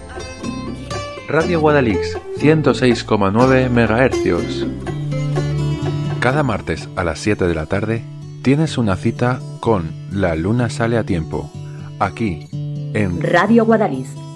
Radio Guadalix, 106,9 MHz. Cada martes a las 7 de la tarde tienes una cita con La Luna Sale a Tiempo, aquí en Radio Guadalix.